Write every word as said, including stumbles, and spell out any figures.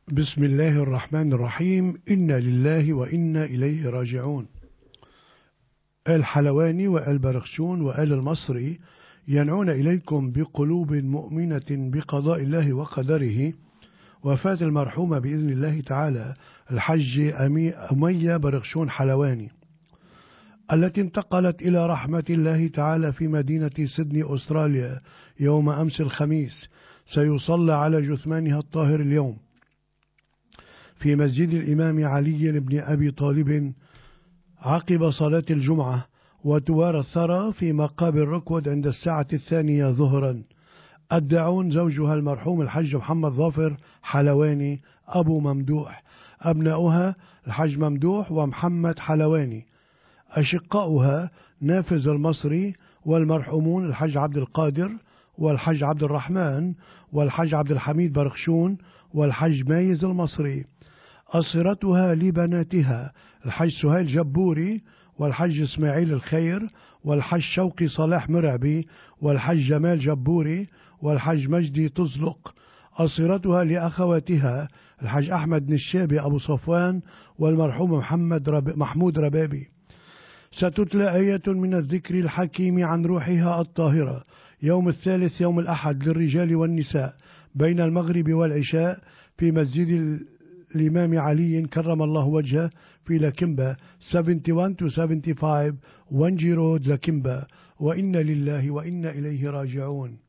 بسم الله الرحمن الرحيم. إنا لله وإنا إليه راجعون. الحلواني والبرخشون وآل المصري ينعون إليكم بقلوب مؤمنة بقضاء الله وقدره وفاة المرحومة بإذن الله تعالى الحج أمية برخشون حلواني، التي انتقلت إلى رحمة الله تعالى في مدينة سيدني أستراليا يوم أمس الخميس. سيصلى على جثمانها الطاهر اليوم في مسجد الإمام علي بن أبي طالب عقب صلاة الجمعة، وتوارى الثرى في مقابر ركود عند الساعة الثانية ظهرا. الداعون زوجها المرحوم الحج محمد ظافر حلواني أبو ممدوح، أبناؤها الحج ممدوح ومحمد حلواني، أشقاؤها نافذ المصري والمرحومون الحج عبد القادر والحج عبد الرحمن والحج عبد الحميد برخشون والحج مايز المصري. أصرتها لبناتها الحج سهيل جبوري والحج إسماعيل الخير والحج شوقي صلاح مرعبي والحج جمال جبوري والحج مجدي تزلق. أصرتها لأخواتها الحج أحمد نشابي أبو صفوان والمرحوم محمد رب محمود ربابي. ستتلى آية من الذكر الحكيم عن روحها الطاهرة يوم الثالث يوم الأحد للرجال والنساء بين المغرب والعشاء في مسجد الإمام علي كرم الله وجهه في لاكمبا واحد وسبعين to خمسة وسبعين وانجي رود لاكمبا. وإنا لله وإنا إليه راجعون.